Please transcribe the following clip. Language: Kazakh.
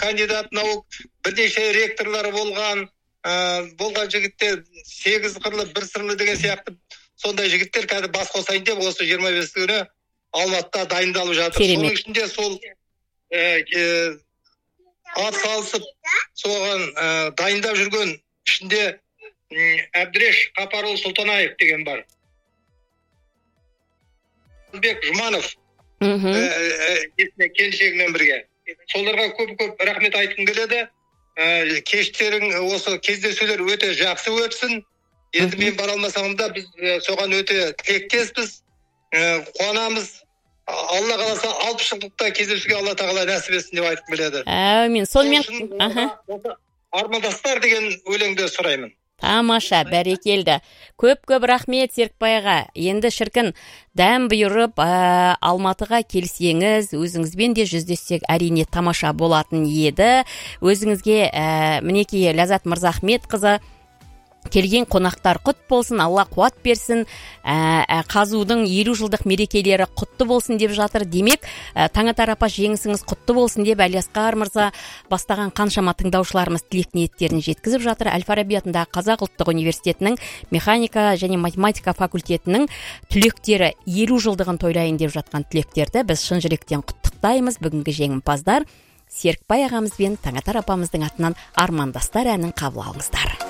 кандидат наук, бірнеше ректорлары болған жігіттер 8 қырлы, 1 сырлы деген сияқты сондай жігіттер қазір бас қосайын деп осы 25 күні Алматыда дайындалып жатыр. Соның ішінде сол ат салысып соған дайындап жүрген ішінде Әбдіреш Қапарұлы Сұлтанаев деген бар. Бек Жұманов келіншегімен бірге. Соларға көп рахмет айтқым келеді. Кештерің осы кездесулер өте жақсы өтсін. Енді мен бара алмасам да біз соған өте тілектеспіз. Қуанамыз. Алла қаласа 60 жылдықта кездесуге Алла тағала нәсіп етсін деп айтқым келеді. Әмин. Сонымен армандастар деген өлеңді сұраймын. Тамаша, бәрекелді. Көп рахмет Серікбайға. Енді шіркін дәм бұйырып Алматыға келсеңіз, өзіңізбен де жүздессек әрине тамаша болатын еді. Өзіңізге мінекей Ләззат Мырзахметқызы келген қонақтар құт болсын, Алла қуат берсін, қазудың 50 жылдық мерекелері құтты болсын деп жатыр. Демек, Таңатар апа жеңісіңіз құтты болсын деп Әлиасқар мырза бастаған қаншама тыңдаушыларымыз тілек ниеттерін жеткізіп жатыр. Әл-Фараби атындағы Қазақ ұлттық университетінің механика және математика факультетінің түлектері 50 жылдығын тойлайын деп жатқан түлектерді біз шын жүректен құттықтаймыз. Бүгінгі жеңімпаздар Серікбай ағамыз бен Таңатар апамыздың атынан армандастар әнін қабыл алыңыздар.